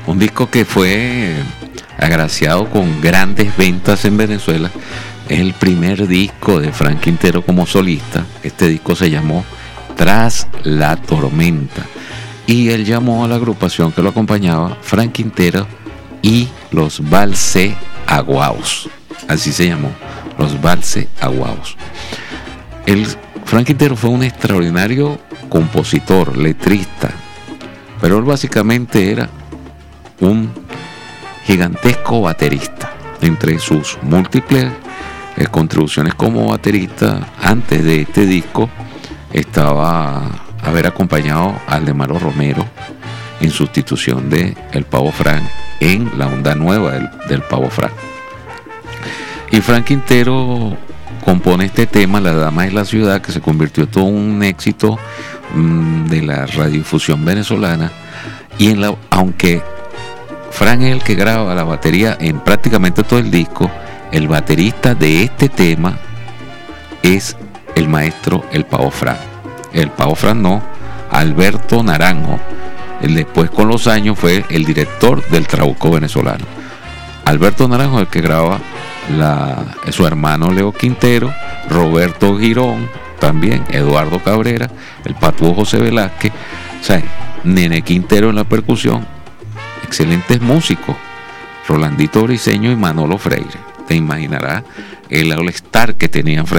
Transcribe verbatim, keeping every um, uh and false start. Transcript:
Un disco que fue agraciado con grandes ventas en Venezuela. Es el primer disco de Fran Quintero como solista. Este disco se llamó Tras la Tormenta. Y él llamó a la agrupación que lo acompañaba Fran Quintero y los Valse Aguaos. Así se llamó, los Valse Aguaos. El Fran Quintero fue un extraordinario compositor, letrista, pero él básicamente era un gigantesco baterista. Entre sus múltiples eh, contribuciones como baterista, antes de este disco, estaba haber acompañado a Aldemaro Romero en sustitución de El Pavo Fran en la onda nueva del, del Pavo Fran. Y Fran Quintero compone este tema, La Dama de la Ciudad, que se convirtió en todo un éxito mmm, de la radiodifusión venezolana. Y en la, aunque Fran es el que graba la batería en prácticamente todo el disco, el baterista de este tema es el maestro El Pavo Fran. El Pavo Fran no, Alberto Naranjo. Él después con los años fue el director del Trabuco venezolano. Alberto Naranjo es el que graba la, su hermano Leo Quintero, Roberto Girón, también Eduardo Cabrera, el Patúo José Velázquez, o sea, Nene Quintero en la percusión, excelentes músicos, Rolandito Briceño y Manolo Freire. Te imaginarás el all-star que tenían